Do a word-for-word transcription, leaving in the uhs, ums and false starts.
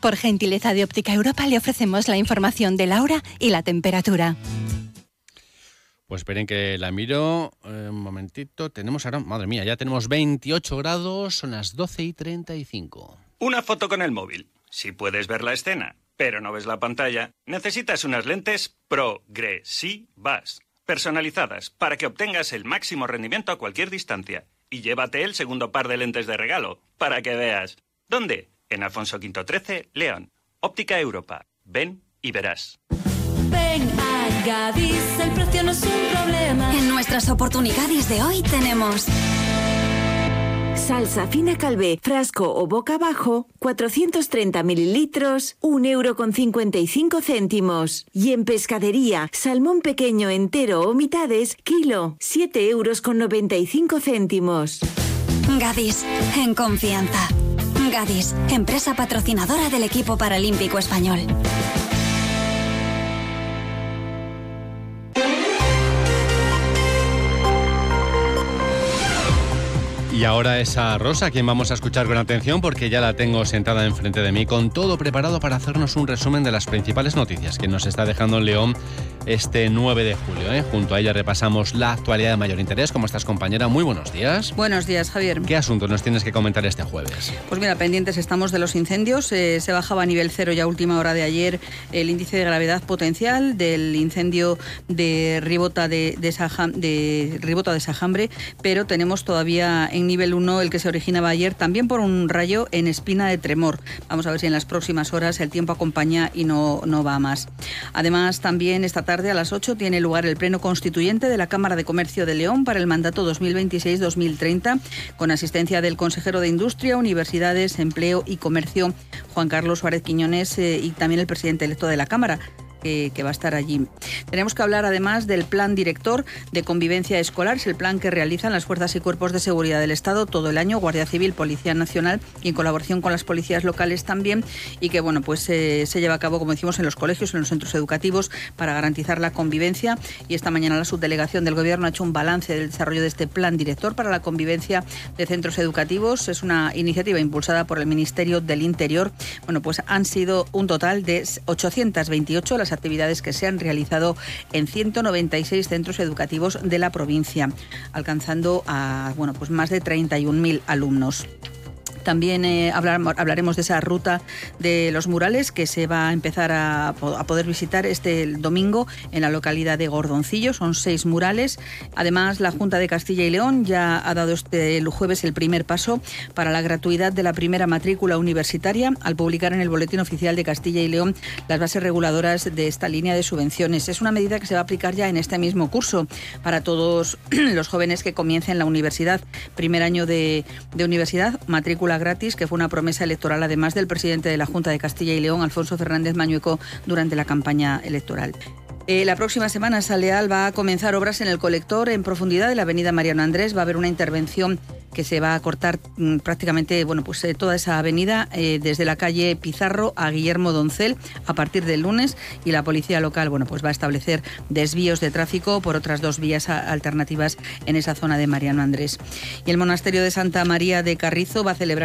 Por gentileza de Óptica Europa le ofrecemos la información de la hora y la temperatura. Pues esperen que la miro eh, un momentito. Tenemos ahora, madre mía, ya tenemos veintiocho grados, son las doce y treinta y cinco. Una foto con el móvil. Si puedes ver la escena, pero no ves la pantalla, necesitas unas lentes progresivas, personalizadas, para que obtengas el máximo rendimiento a cualquier distancia. Y llévate el segundo par de lentes de regalo, para que veas. ¿Dónde? En Alfonso Quinto trece, León. Óptica Europa. Ven y verás. Ven a Gadis, el precio no es un problema. En nuestras oportunidades de hoy tenemos salsa fina Calvé, frasco o boca abajo, cuatrocientos treinta mililitros, un euro con cincuenta y cinco céntimos. Y en pescadería, salmón pequeño entero o mitades, kilo, siete euros con noventa y cinco céntimos. Gadis, en confianza. Gadis, empresa patrocinadora del equipo paralímpico español. Y ahora es a Rosa, a quien vamos a escuchar con atención porque ya la tengo sentada enfrente de mí con todo preparado para hacernos un resumen de las principales noticias que nos está dejando en León este nueve de julio. ¿eh? Junto a ella repasamos la actualidad de mayor interés. ¿Cómo estás, compañera? Muy buenos días. Buenos días, Javier. ¿Qué asuntos nos tienes que comentar este jueves? Pues mira, pendientes estamos de los incendios. Eh, se bajaba a nivel cero ya a última hora de ayer el índice de gravedad potencial del incendio de Ribota de, de, Sajam, de, Ribota de Sajambre, pero tenemos todavía en nivel uno el que se originaba ayer, también por un rayo en Espina de Tremor. Vamos a ver si en las próximas horas el tiempo acompaña y no, no va más. Además, también esta tarde a las ocho tiene lugar el pleno constituyente de la Cámara de Comercio de León para el mandato dos mil veintiséis dos mil treinta, con asistencia del consejero de Industria, Universidades, Empleo y Comercio, Juan Carlos Suárez Quiñones, eh, y también el presidente electo de la Cámara, Que, que va a estar allí. Tenemos que hablar además del Plan Director de Convivencia Escolar, es el plan que realizan las fuerzas y cuerpos de seguridad del Estado todo el año, Guardia Civil, Policía Nacional, y en colaboración con las policías locales también, y que bueno, pues eh, se lleva a cabo, como decimos, en los colegios, en los centros educativos, para garantizar la convivencia. Y esta mañana la subdelegación del Gobierno ha hecho un balance del desarrollo de este Plan Director para la convivencia de centros educativos. Es una iniciativa impulsada por el Ministerio del Interior. Bueno, pues han sido un total de ochocientas veintiocho las actividades que se han realizado en ciento noventa y seis centros educativos de la provincia, alcanzando a bueno, pues más de treinta y un mil alumnos. También eh, hablar, hablaremos de esa ruta de los murales que se va a empezar a, a poder visitar este domingo en la localidad de Gordoncillo. Son seis murales. Además, la Junta de Castilla y León ya ha dado este el jueves el primer paso para la gratuidad de la primera matrícula universitaria al publicar en el Boletín Oficial de Castilla y León las bases reguladoras de esta línea de subvenciones. Es una medida que se va a aplicar ya en este mismo curso para todos los jóvenes que comiencen la universidad. Primer año de, de universidad, matrícula gratis, que fue una promesa electoral además del presidente de la Junta de Castilla y León, Alfonso Fernández Mañueco, durante la campaña electoral. Eh, la próxima semana Saleal va a comenzar obras en el colector en profundidad de la avenida Mariano Andrés. Va a haber una intervención que se va a cortar mmm, prácticamente bueno, pues, eh, toda esa avenida eh, desde la calle Pizarro a Guillermo Doncel a partir del lunes, y la policía local bueno, pues va a establecer desvíos de tráfico por otras dos vías a- alternativas en esa zona de Mariano Andrés. Y el monasterio de Santa María de Carrizo va a celebrar